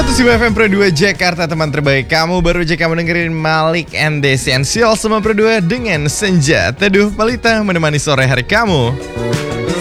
107 FM Pro 2 Jakarta, teman terbaik kamu. Baru aja kamu dengerin Malik and The Essential sama Pro 2 dengan Senja Teduh Pelita menemani sore hari kamu.